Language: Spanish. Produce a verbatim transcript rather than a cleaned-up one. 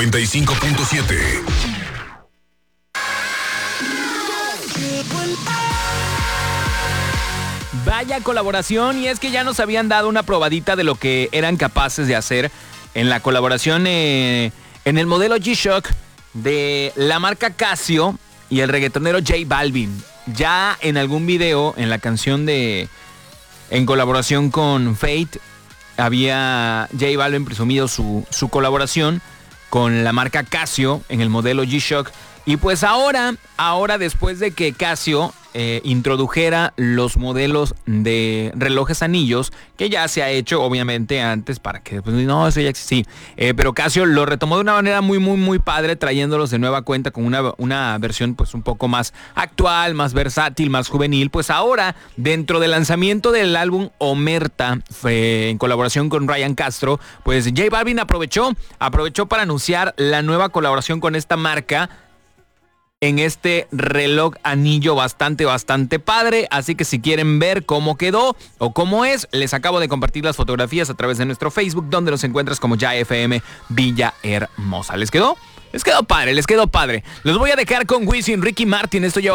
noventa y cinco punto siete. Vaya colaboración, y es que ya nos habían dado una probadita de lo que eran capaces de hacer en la colaboración eh, en el modelo G-Shock de la marca Casio y el reggaetonero J Balvin. Ya en algún video, en la canción de en colaboración con Fate, había J Balvin presumido su, su colaboración con la marca Casio en el modelo G-Shock. Y pues ahora, ahora después de que Casio eh, introdujera los modelos de relojes anillos, que ya se ha hecho obviamente antes para que, pues no, eso ya existe, eh, pero Casio lo retomó de una manera muy, muy, muy padre, trayéndolos de nueva cuenta con una, una versión pues un poco más actual, más versátil, más juvenil. Pues ahora, dentro del lanzamiento del álbum Omerta, eh, en colaboración con Ryan Castro, pues J Balvin aprovechó, aprovechó para anunciar la nueva colaboración con esta marca en este reloj anillo bastante, bastante padre. Así que si quieren ver cómo quedó o cómo es, les acabo de compartir las fotografías a través de nuestro Facebook, donde los encuentras como Ya F M Villahermosa. ¿Les quedó? Les quedó padre, les quedó padre. Los voy a dejar con Wisin, Ricky Martin. Esto ya